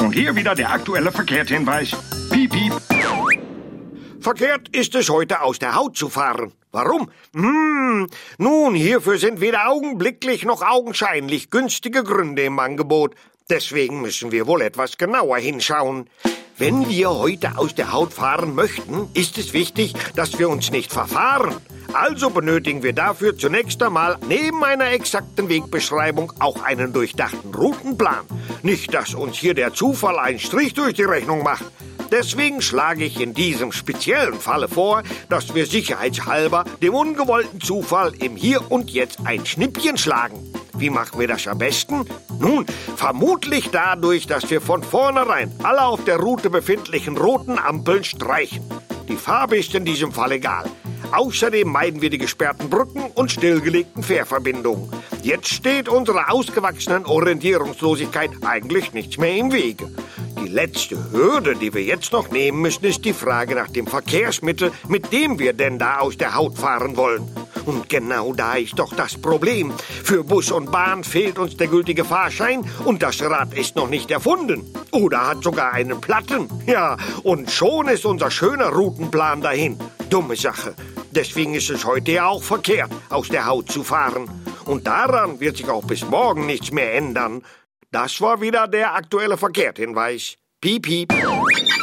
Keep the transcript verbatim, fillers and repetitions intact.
Und hier wieder der aktuelle Verkehrshinweis. Piep, piep. Verkehrt ist es heute, aus der Haut zu fahren. Warum? Hm, nun, hierfür sind weder augenblicklich noch augenscheinlich günstige Gründe im Angebot. Deswegen müssen wir wohl etwas genauer hinschauen. Wenn wir heute aus der Haut fahren möchten, ist es wichtig, dass wir uns nicht verfahren. Also benötigen wir dafür zunächst einmal neben einer exakten Wegbeschreibung auch einen durchdachten Routenplan. Nicht, dass uns hier der Zufall einen Strich durch die Rechnung macht. Deswegen schlage ich in diesem speziellen Falle vor, dass wir sicherheitshalber dem ungewollten Zufall im Hier und Jetzt ein Schnippchen schlagen. Wie machen wir das am besten? Nun, vermutlich dadurch, dass wir von vornherein alle auf der Route befindlichen roten Ampeln streichen. Die Farbe ist in diesem Fall egal. Außerdem meiden wir die gesperrten Brücken und stillgelegten Fährverbindungen. Jetzt steht unserer ausgewachsenen Orientierungslosigkeit eigentlich nichts mehr im Wege. Die letzte Hürde, die wir jetzt noch nehmen müssen, ist die Frage nach dem Verkehrsmittel, mit dem wir denn da aus der Haut fahren wollen. Und genau da ist doch das Problem. Für Bus und Bahn fehlt uns der gültige Fahrschein und das Rad ist noch nicht erfunden. Oder hat sogar einen Platten. Ja, und schon ist unser schöner Routenplan dahin. Dumme Sache. Deswegen ist es heute ja auch verkehrt, aus der Haut zu fahren. Und daran wird sich auch bis morgen nichts mehr ändern. Das war wieder der aktuelle Verkehrshinweis. Piep, piep.